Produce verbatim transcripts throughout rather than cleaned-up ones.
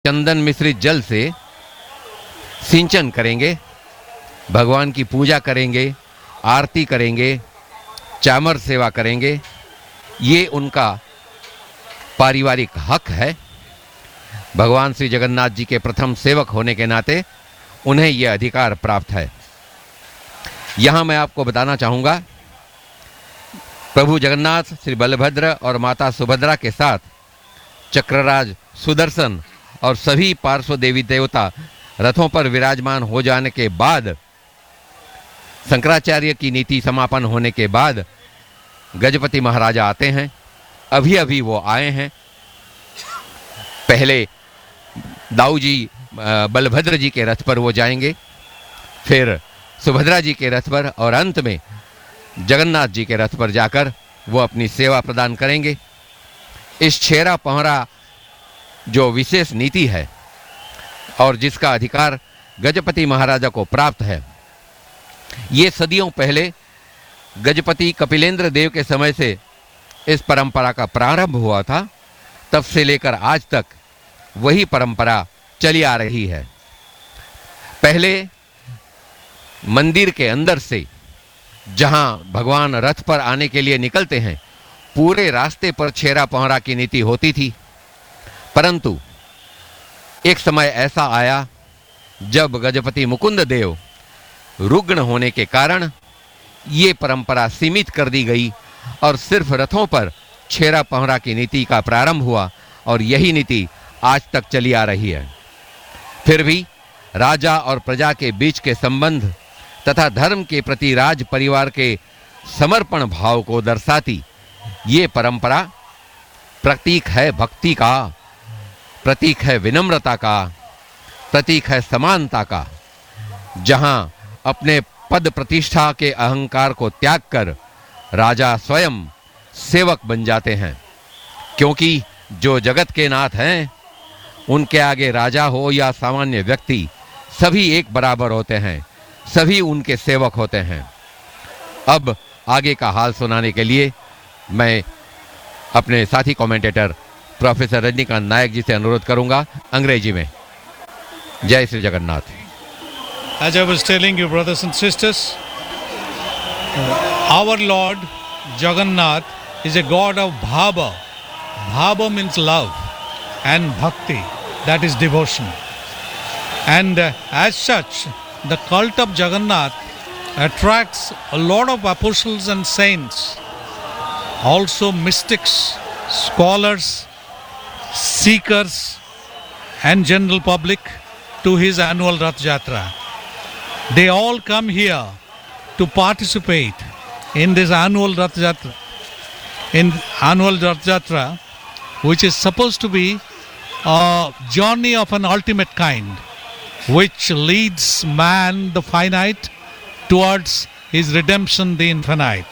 चंदन मिश्रित जल से सिंचन करेंगे, भगवान की पूजा करेंगे, आरती करेंगे, चामर सेवा करेंगे। ये उनका पारिवारिक हक है। भगवान श्री जगन्नाथ जी के प्रथम सेवक होने के नाते उन्हें यह अधिकार प्राप्त है। यहाँ मैं आपको बताना चाहूँगा, प्रभु जगन्नाथ श्री बलभद्र और माता सुभद्रा के साथ चक्रराज सुदर्शन और सभी पार्श्व देवी देवता रथों पर विराजमान हो जाने के बाद, शंकराचार्य की नीति समापन होने के बाद गजपति महाराजा आते हैं। अभी अभी वो आए हैं। पहले दाऊ जी बलभद्र जी के रथ पर वो जाएंगे, फिर सुभद्रा जी के रथ पर, और अंत में जगन्नाथ जी के रथ पर जाकर वो अपनी सेवा प्रदान करेंगे। इस छेरा पहरा जो विशेष नीति है और जिसका अधिकार गजपति महाराजा को प्राप्त है, ये सदियों पहले गजपति कपिलेंद्र देव के समय से इस परंपरा का प्रारंभ हुआ था। तब से लेकर आज तक वही परंपरा चली आ रही है। पहले मंदिर के अंदर से, जहां भगवान रथ पर आने के लिए निकलते हैं, पूरे रास्ते पर छेरा पहरा की नीति होती थी। परंतु एक समय ऐसा आया जब गजपति मुकुंद देव रुग्ण होने के कारण ये परंपरा सीमित कर दी गई और सिर्फ रथों पर छेरा पहरा की नीति का प्रारंभ हुआ, और यही नीति आज तक चली आ रही है। फिर भी राजा और प्रजा के बीच के संबंध तथा धर्म के प्रति राज परिवार के समर्पण भाव को दर्शाती ये परंपरा प्रतीक है भक्ति का, प्रतीक है विनम्रता का, प्रतीक है समानता का। जहां अपने पद प्रतिष्ठा के अहंकार को त्याग कर राजा स्वयं सेवक बन जाते हैं, क्योंकि जो जगत के नाथ हैं उनके आगे राजा हो या सामान्य व्यक्ति, सभी एक बराबर होते हैं, सभी उनके सेवक होते हैं। अब आगे का हाल सुनाने के लिए मैं अपने साथी कमेंटेटर प्रोफेसर रजनीकांत नायक जी से अनुरोध करूंगा अंग्रेजी में। जय Shri Jagannath. As I was telling you, brothers and sisters, our Lord Jagannath is a God of bhava. Bhava means love, and bhakti, that is devotion. And uh, as such, the cult of Jagannath attracts a lot of apostles and saints, also mystics, scholars, seekers, and general public to his annual Rath Jatra. They all come here to participate in this annual Rath Jatra, in annual Rath Jatra, which is supposed to be a journey of an ultimate kind, which leads man, the finite, towards his redemption, the infinite.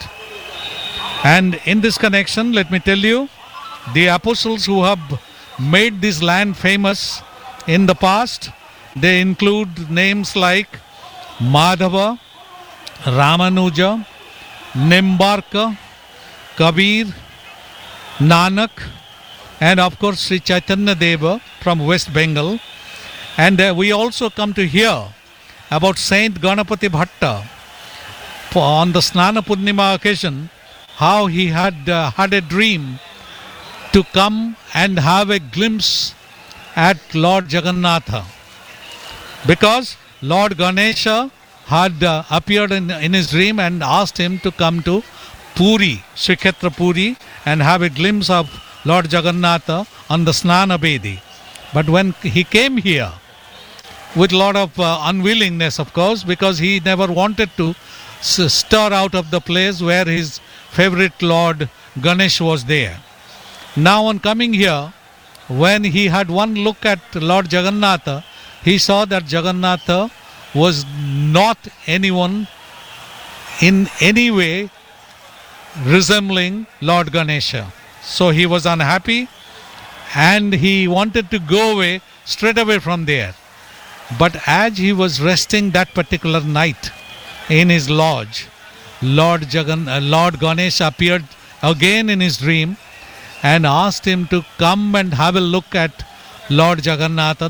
And in this connection, let me tell you, the apostles who have made this land famous in the past, they include names like Madhava, Ramanuja, Nimbarka, Kabir, Nanak, and of course Sri Chaitanya Deva from West Bengal. And uh, we also come to hear about Saint Ganapati Bhatta on the Snana Purnima occasion, how he had uh, had a dream to come and have a glimpse at Lord Jagannatha, because Lord Ganesha had uh, appeared in, in his dream and asked him to come to Puri, Srikshetra Puri, and have a glimpse of Lord Jagannatha on the Snana Bedi. But when he came here, with a lot of uh, unwillingness, of course, because he never wanted to s- stir out of the place where his favorite Lord Ganesh was there. Now on coming here, when he had one look at Lord Jagannatha, he saw that Jagannatha was not anyone in any way resembling Lord Ganesha. So he was unhappy and he wanted to go away, straight away from there. But as he was resting that particular night in his lodge, Lord Jagan, uh, Lord Ganesha appeared again in his dream and asked him to come and have a look at Lord Jagannath